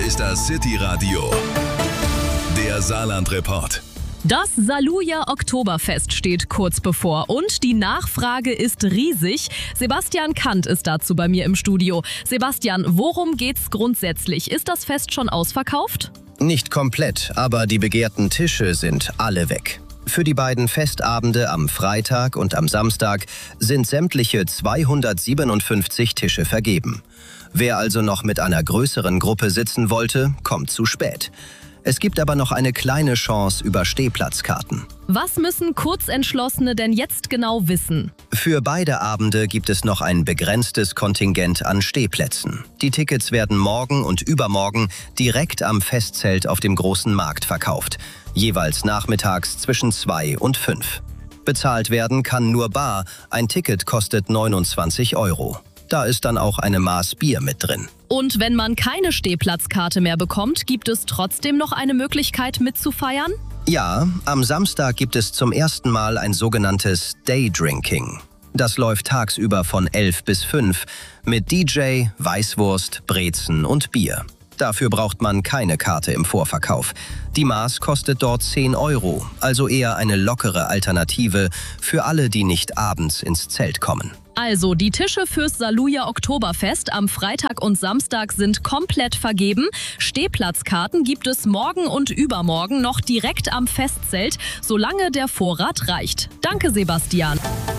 ist das City-Radio, der Saarland-Report. Das Saluja Oktoberfest steht kurz bevor und die Nachfrage ist riesig. Sebastian Kant ist dazu bei mir im Studio. Sebastian, worum geht's grundsätzlich? Ist das Fest schon ausverkauft? Nicht komplett, aber die begehrten Tische sind alle weg. Für die beiden Festabende am Freitag und am Samstag sind sämtliche 257 Tische vergeben. Wer also noch mit einer größeren Gruppe sitzen wollte, kommt zu spät. Es gibt aber noch eine kleine Chance über Stehplatzkarten. Was müssen Kurzentschlossene denn jetzt genau wissen? Für beide Abende gibt es noch ein begrenztes Kontingent an Stehplätzen. Die Tickets werden morgen und übermorgen direkt am Festzelt auf dem großen Markt verkauft. Jeweils nachmittags zwischen 2 und 5. Bezahlt werden kann nur bar. Ein Ticket kostet 29 €. Da ist dann auch eine Maß Bier mit drin. Und wenn man keine Stehplatzkarte mehr bekommt, gibt es trotzdem noch eine Möglichkeit mitzufeiern? Ja, am Samstag gibt es zum ersten Mal ein sogenanntes Daydrinking. Das läuft tagsüber von 11 bis 5 mit DJ, Weißwurst, Brezen und Bier. Dafür braucht man keine Karte im Vorverkauf. Die Maß kostet dort 10 €, also eher eine lockere Alternative für alle, die nicht abends ins Zelt kommen. Also, die Tische fürs Saluja Oktoberfest am Freitag und Samstag sind komplett vergeben. Stehplatzkarten gibt es morgen und übermorgen noch direkt am Festzelt, solange der Vorrat reicht. Danke, Sebastian.